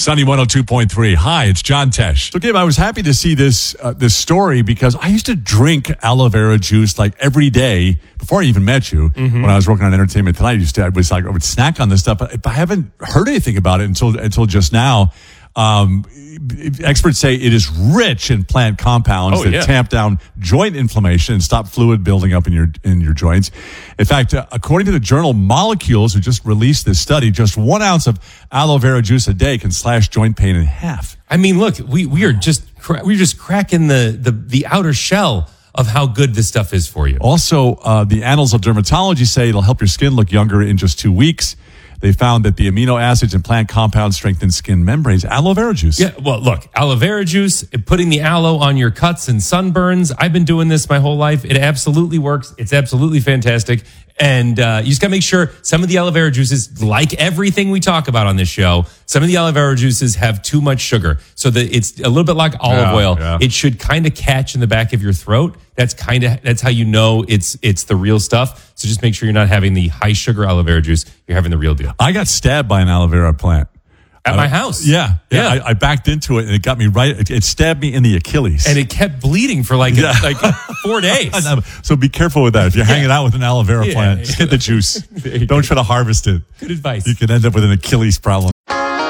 Sunny 102.3. Hi, it's John Tesh. So, Gabe, I was happy to see this story because I used to drink aloe vera juice like every day before I even met you. When I was working on Entertainment Tonight, I would snack on this stuff, but I haven't heard anything about it until just now. Experts say it is rich in plant compounds that tamp down joint inflammation and stop fluid building up in your joints. In fact, according to the journal Molecules, who just released this study, just 1 ounce of aloe vera juice a day can slash joint pain in half. I mean, look, we're just cracking the outer shell of how good this stuff is for you. Also, the Annals of Dermatology say it'll help your skin look younger in just 2 weeks. They found that the amino acids and plant compounds strengthen skin membranes. Aloe vera juice. Yeah, well, look, aloe vera juice, putting the aloe on your cuts and sunburns. I've been doing this my whole life. It absolutely works. It's absolutely fantastic. And you just got to make sure some of the aloe vera juices, like everything we talk about on this show, some of the aloe vera juices have too much sugar. So that it's a little bit like olive oil. Yeah. It should kind of catch in the back of your throat. That's how you know it's the real stuff. So just make sure you're not having the high sugar aloe vera juice. You're having the real deal. I got stabbed by an aloe vera plant. At my house. Yeah. I backed into it and it got me right. It stabbed me in the Achilles. And it kept bleeding for like 4 days. So be careful with that. If you're hanging out with an aloe vera plant, just get the juice. Don't try to harvest it. Good advice. You can end up with an Achilles problem.